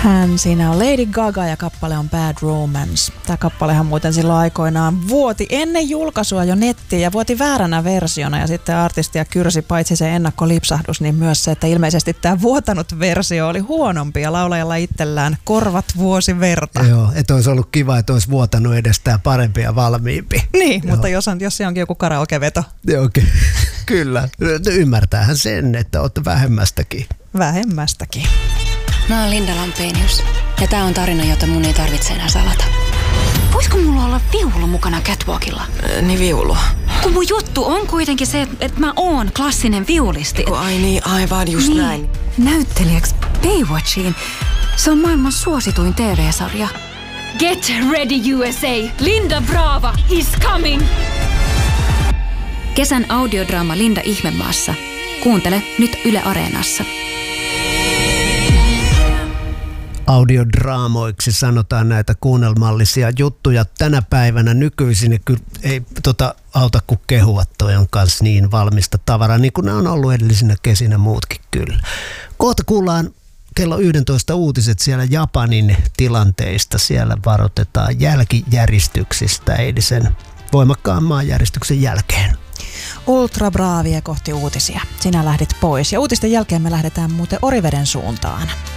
Siinä on Lady Gaga ja kappale on Bad Romance. Tämä kappalehan muuten silloin aikoinaan vuoti ennen julkaisua jo nettiin ja vuoti vääränä versiona. Ja sitten artistia kyrsi paitsi se ennakkolipsahdus, niin myös se, että ilmeisesti tämä vuotanut versio oli huonompi ja laulajalla itsellään korvat vuosi verta. Joo, että olisi ollut kiva, että olisi vuotanut edestään parempi ja valmiimpi. Niin, joo. Mutta jos se onkin joku karaokeveto. Joo, kyllä. Ymmärtäähän sen, että olette vähemmästäkin. Vähemmästäkin. Mä oon Linda Lampenius ja tää on tarina, jota mun ei tarvitse enää salata. Voisiko mulla olla viulu mukana catwalkilla? Niin viulu. Kun mun juttu on kuitenkin se, että mä oon klassinen viulisti. Ai niin, aivan just niin. Näin. Näyttelijäksi Baywatchiin. Se on maailman suosituin TV-sarja. Get ready USA! Linda Brava is coming! Kesän audiodraama Linda Ihmemaassa. Kuuntele nyt Yle Areenassa. Audiodraamoiksi sanotaan näitä kuunnelmallisia juttuja tänä päivänä nykyisin. Kyllä ei auta kuin kehua, toi on kanssa niin valmista tavaraa, niin kuin nämä on ollut edellisinä kesinä muutkin kyllä. Kohta kuullaan kello 11 uutiset siellä Japanin tilanteista. Siellä varoitetaan jälkijäristyksistä eilisen voimakkaan maanjäristyksen jälkeen. Ultra Braavia kohti uutisia. Sinä lähdit pois ja uutisten jälkeen me lähdetään muuten Oriveden suuntaan.